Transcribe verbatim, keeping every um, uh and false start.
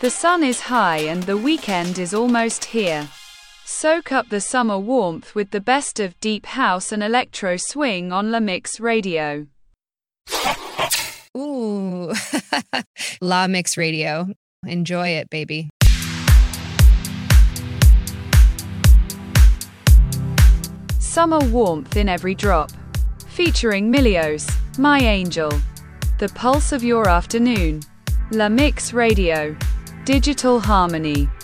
The sun is high and the weekend is almost here. Soak up the summer warmth with the best of deep house and electro swing on La Mix Radio. Ooh, La Mix Radio. Enjoy it, baby. Summer warmth in every drop. Featuring Milios, My Angel. The pulse of your afternoon. La Mix Radio. Digital harmony.